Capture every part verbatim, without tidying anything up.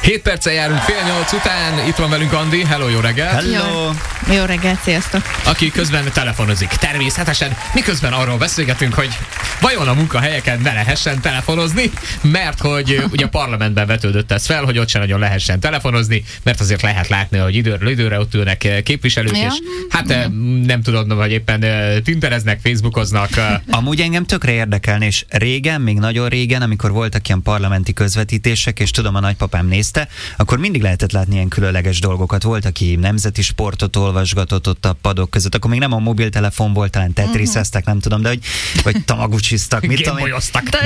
Két perccel járunk fél nyolc után, itt van velünk Andi, hello, jó reggelt! Hello! Jó, jó reggelt, sziasztok! Aki közben telefonozik. Természetesen miközben arról beszélgetünk, hogy vajon a munkahelyeken ne lehessen telefonozni, mert hogy ugye a parlamentben vetődött ez fel, hogy ott sem nagyon lehessen telefonozni, mert azért lehet látni, hogy időről időre ott ülnek képviselők, ja. és hát ja. nem tudom, hogy éppen tintereznek, facebookoznak. Amúgy engem tökre érdekelne, és régen, még nagyon régen, amikor voltak ilyen parlamenti közvetítések, és tudom, a nagypapám nézte, akkor mindig lehetett látni ilyen különleges dolgokat. Volt, aki nemzeti sportot olvasgatott ott a padok között, akkor még nem a mobiltelefon volt, talán tetriseztek, nem tudom, de hogy vagy tamagucsiztak, mit tudom én.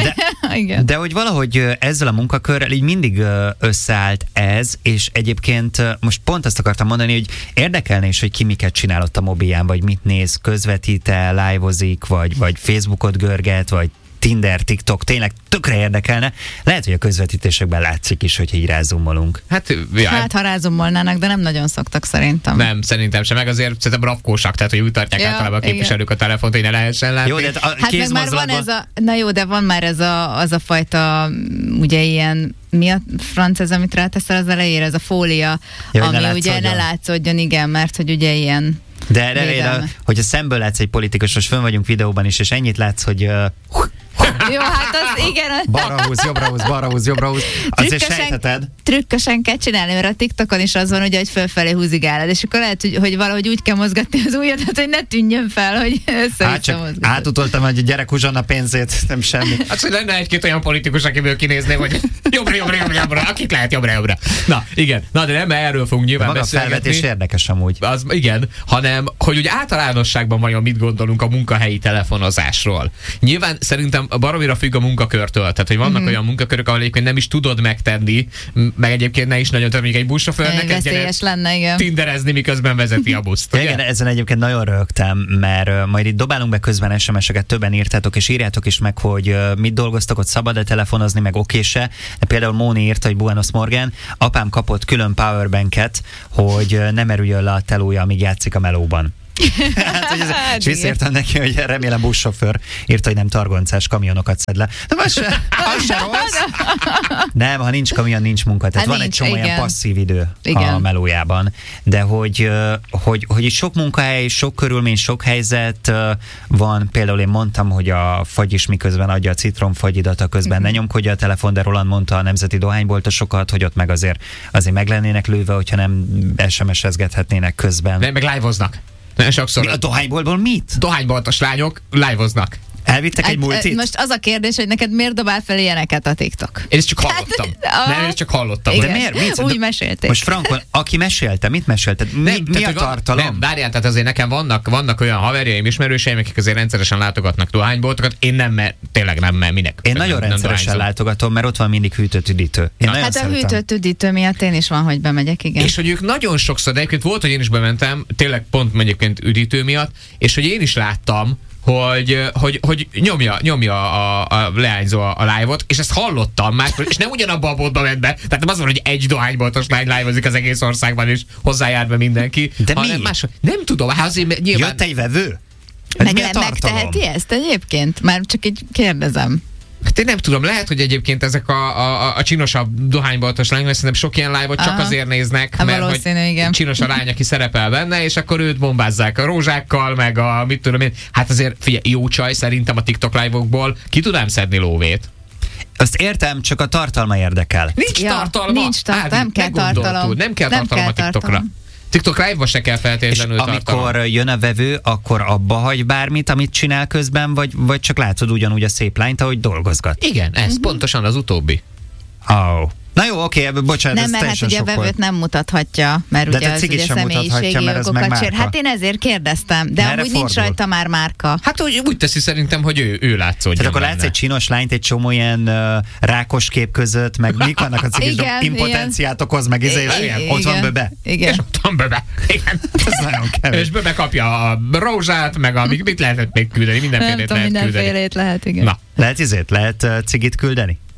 De, de hogy valahogy ezzel a munkakörrel így mindig összeállt ez, és egyébként most pont azt akartam mondani, hogy érdekelne is, hogy ki miket csinál ott a mobilján, vagy mit néz, közvetít-e, live-ozik, vagy, vagy Facebookot görget, vagy Tinder, TikTok, tényleg tökre érdekelne. Lehet, hogy a közvetítésekben látszik is, hogy így rázumolunk. Hát, ja. hát ha rázumolnának, de nem nagyon szoktak szerintem. Nem, szerintem sem, meg azért szerintem rafkósak, tehát hogy úgy tartják ja, általában a képviselők igen. a telefont, hogy ne lehessen látni. Jó, de a hát meg már van ez a, na jó, de van már ez a, az a fajta, ugye ilyen, mi a franc ez, amit ráteszel az elejére, ez a fólia, ja, ami ne ugye ne látszódjon, igen, mert hogy ugye ilyen de remélem, hogyha szemből látsz egy politikus, most fönn vagyunk videóban is, és ennyit látsz, hogy uh, jó, hát az igen. Balra húz, jobbra húz, balra húz, jobbra húz. Azért sejtheted. Trükkösen kell csinálni, mert a TikTokon is az van, ugye, hogy fölfelé húzigálod, és akkor lehet, hogy, hogy valahogy úgy kell mozgatni az ujjadat, hogy ne tűnjön fel, hogy össze-vissza mozgatod. Átutoltam, hogy a gyerek húzson a pénzét, nem semmi. Hát, hogy lenne egy-két olyan politikus, akiből kinézném, hogy jobbra, jobbra, jobbra, jobbra, akik lehet jobbra, jobbra. Na, igen. Na, de nem erről fogunk nyilván maga beszélgetni. Maga felvetés érdekes amúgy. Az, igen, hanem, hogy úgy általánosságban vajon mit gondolunk a munkahelyi telefonozásról. Nyilván szerintem baromira függ a munkakörtől. Tehát, hogy vannak mm-hmm. olyan munkakörök, ahol egyébként nem is tudod megtenni, meg egyébként ne is nagyon tudom, mondjuk egy buszsofőr ne kezdjen tinderezni, miközben vezeti a buszt. Igen, ezen egyébként nagyon rögtem, mert majd itt dobálunk be közben es em es-eket, többen írtátok, és írjátok is meg, hogy mit dolgoztok, ott szabad-e telefonozni, meg oké-se. Például Móni írta, hogy Buenos Morgan, apám kapott külön powerbanket, hogy nem erüljön le a telója, amíg játszik a melóban. Hát, hogy ez, és visszaértem neki, hogy remélem buszsofőr írta, hogy nem targoncás kamionokat szed le. De az se, az se rossz. Nem, ha nincs kamion, nincs munka. Tehát hát van nincs, egy csomó ilyen passzív idő igen. a melójában. De hogy, hogy, hogy itt sok munkahely, sok körülmény, sok helyzet van. Például én mondtam, hogy a fagy is miközben adja a citromfagyidat, a közben mm-hmm. ne nyomkodja a telefon, de Roland mondta a nemzeti dohányboltosokat, hogy ott meg azért, azért meg lennének lőve, hogyha nem es em es-ezgethetnének közben. Nem, meg live-oznak. Nem sokszor. Mi a dohányboltból mit? Dohányboltos lányok live-oznak. Elvittek egy multit? Most az a kérdés, hogy neked miért dobál fel ilyeneket a TikTok? Én ezt csak hallottam. Hát, nem, én ezt csak hallottam. Igen. De miért? Mit? Úgy mesélték. Most Frankon, aki mesélte, mit mesélte? Mi, nem, mi a tartalom? Nem, várjál, tehát azért nekem vannak, vannak olyan haverjaim, ismerőseim, akik azért rendszeresen látogatnak dohányboltokat. Én nem, mert tényleg nem, mert minek. Én nagyon nem rendszeresen dohányzom. Látogatom, mert ott van mindig hűtött üdítő. Én Na, hát a hűtött üdítő miatt én is van, hogy bemegyek, igen. És hogy ők nagyon sokszor, de egyébként volt, hogy én is bementem, tényleg pont egyébként üdítő miatt, és hogy én is láttam, hogy, hogy, hogy nyomja, nyomja a, a leányzó a, a live-ot, és ezt hallottam már, és nem ugyanabba a boltba ment be, tehát nem az van, hogy egy dohányboltos lány live-ozik az egész országban, és hozzájár be mindenki. De mi? Más, nem tudom, hát azért nyilván... Jött egy vevő? Meg nem megteheti ezt egyébként? Már csak így kérdezem. Hát én nem tudom, lehet, hogy egyébként ezek a, a, a csinosabb dohányboltos lányok, mert szerintem sok ilyen live-ot csak Aha. azért néznek, ha, mert hogy igen. csinos a lány, aki szerepel benne, és akkor őt bombázzák a rózsákkal, meg a mit tudom én. Hát azért figyelj, jó csaj szerintem a TikTok live-okból ki tudnám szedni lóvét. Azt értem, csak a tartalma érdekel. Nincs ja, tartalma. Nincs tartalma, nem kell tartalom. Nem kell nem tartalom kell a TikTokra. Tartalom. TikTok live-ba se kell feltétlenül és tartalom. amikor jön a vevő, akkor abba hagy bármit, amit csinál közben, vagy, vagy csak látod ugyanúgy a szép lányt, ahogy dolgozgat? Igen, ez uh-huh. pontosan az utóbbi. Oh. Na jó, oké, bocsánat, nem, ez mert hát ugye a vevőt nem mutathatja, mert de ugye az ugye személyiségi jogokat sér. Hát én ezért kérdeztem, de Merre amúgy fordul? nincs rajta már márka. Hát úgy, úgy teszi szerintem, hogy ő, ő látszódjon. Tehát akkor benne. látsz egy csinos lányt egy csomó ilyen uh, rákos kép között, meg mik vannak a cigis, impotenciát okoz, meg izé, és ott van böbe. Igen. És ott van böbe. Igen. Ez nagyon kevés. És böbe kapja a rózsát, meg a, mit lehetett még küldeni, mindenfélét lehet mindenfélét küldeni. lehet, igen. Na. Lehet izét, lehet uh, cigit küldeni?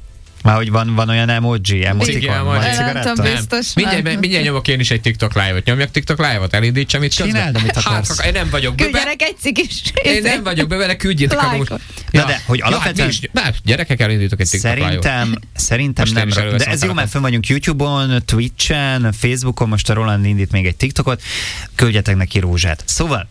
Már hogy van, van olyan emoji, emotikon, van cigaretta? Biztos. Mindjárt, mindjárt nyomok én is egy TikTok live-ot. Nyomjak TikTok live-ot, elindítsam itt közben. Csináld, amit akarsz. Hát, én nem vagyok bőve. Küldjenek egy cikis. Én nem vagyok bőve, de küldjétek a múlt. Na de, hogy alapvetően... Ja, hát gyerekek, elindítok egy TikTok live-ot. Szerintem, szerintem nem. De ez jó, mert fönn vagyunk YouTube-on, Twitch-en, Facebookon, most a Roland indít még egy TikTokot. Küldjetek neki rózsát. Szóval...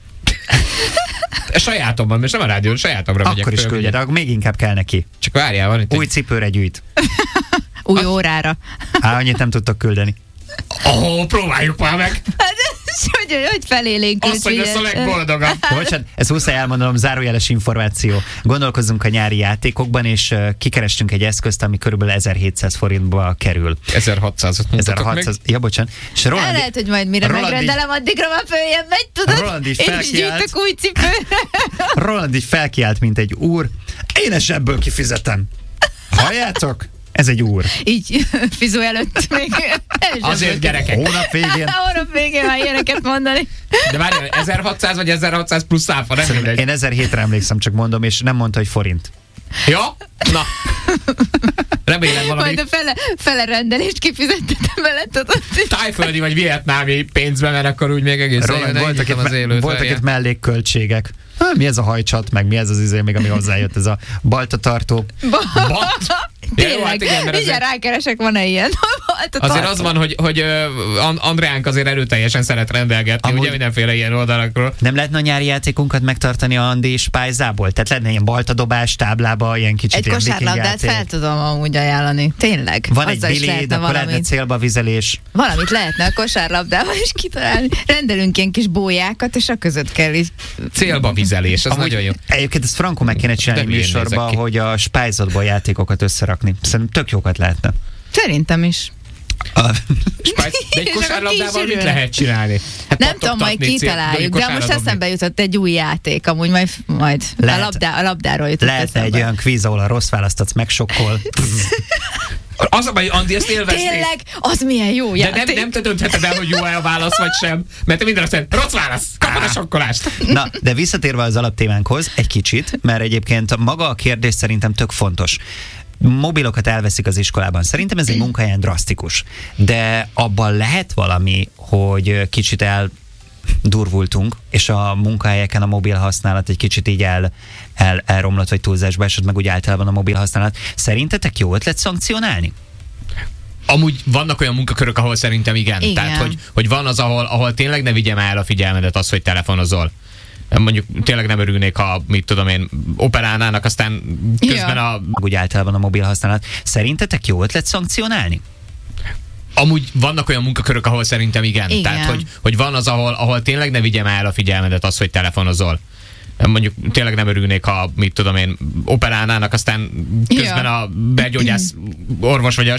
Sajátomban, mert nem a rádión, sajátomra megyek. Akkor is küldjetek, akkor még inkább kell neki. Csak várjál, van itt. Új cipőre gyűjt. Új órára. Á, annyit nem tudtok küldeni. Ó, oh, próbáljuk már meg. hogy, hogy felélénkült. Azt, hogy lesz a legboldogabb. Bocsánat, ezt muszáj elmondanom, zárójeles információ. Gondolkozzunk a nyári játékokban, és uh, kikerestünk egy eszközt, ami körülbelül ezerhétszáz forintba kerül. ezerhatszázat ezerhatszáz, ja, bocsánat. És Roland, El lehet, hogy majd mire Roland megrendelem, addigra már följebb megy, tudod? Roland is én is gyűjtök új cipőre. Roland is felkiált, mint egy úr. Én is ebből kifizetem. Halljátok? Ez egy úr. Így, fizó előtt még. Azért gyerekek. Hónap végén. Hónap végén már ilyeneket mondani. De várjál, ezerhatszáz vagy ezerhatszáz plusz áfa, nem mindegy. Én ezerhétre emlékszem, csak mondom, és nem mondta, hogy forint. Ja? Na. Remélem valami... Majd a fele, fele rendelést kifizettetem vele, tudod. Tájföldi vagy vietnámi pénzbe, mert akkor úgy még egész Roland, voltak itt, az élőt, voltak itt mellékköltségek. Ha, mi ez a hajcsat, meg mi ez az izé, még ami hozzájött, ez a baltatartó. Bat? Tényleg, ja, hát igen, mindjárt azért... rákeresek, van-e ilyen? Azért az van, hogy, hogy uh, Andreánk azért erőteljesen szeret rendelgetni, amúgy ugye mindenféle ilyen oldalakról. Nem lehetne a nyári játékunkat megtartani a Andi és Pályzából? Tehát lehetne ilyen baltadobás, táblába, ilyen kicsit egy ilyen kosárlabdát fel tudom amúgy ajánlani. Tényleg. Van egy biléd, akkor valamit. Lehetne célba vizelés. Valamit lehetne a kosárlabdával is kitalálni. Rendelünk ilyen kis bójákat, és a között kell is. Célba vizelés, az amúgy nagyon jó. Egyébként ezt Franko meg kéne csinálni műsorban, hogy a Spájzodból játékokat összerakni. Szerintem tök jókat lehetne. Szerintem is. A... De egy kosárlabdával mit lehet csinálni? Hát nem tudom, majd kitaláljuk, de most eszembe jutott egy új játék, amúgy majd, majd lehet, a, labdá, a labdáról jutott lehetne eszembe. Egy olyan kvíz, ahol a rossz választatsz, megsokkol. Az a baj, Andi, ezt élvezték. Tényleg, az milyen jó játék. De nem, nem te döntheted el, hogy jó-e a válasz, vagy sem. Mert te minden azt mondod, rossz válasz, kapod a sokkolást. Na, de visszatérve az alaptémánkhoz egy kicsit, mert egyébként maga a kérdés szerintem tök fontos. Mobilokat elveszik az iskolában. Szerintem ez egy munkahelyen drasztikus. De abban lehet valami, hogy kicsit el durvultunk, és a munkahelyeken a mobil használat egy kicsit így el, el, elromlott, vagy túlzásba esett, meg úgy általában a mobil használat. Szerintetek jó ötlet szankcionálni? Amúgy vannak olyan munkakörök, ahol szerintem igen. igen. Tehát, hogy, hogy van az, ahol, ahol tényleg ne vigyem el a figyelmedet az, hogy telefonozol. Mondjuk tényleg nem örülnék, ha, mit tudom én, operálnának, aztán közben ja. a... Úgy általában a mobil használat. Szerintetek jó ötlet szankcionálni? Amúgy vannak olyan munkakörök, ahol szerintem igen. igen. Tehát, hogy, hogy van az, ahol, ahol tényleg ne vigyem el a figyelmedet az, hogy telefonozol. Mondjuk tényleg nem örülnék, ha, mit tudom én, operálnának, aztán közben ja. a belgyógyász orvos vagy a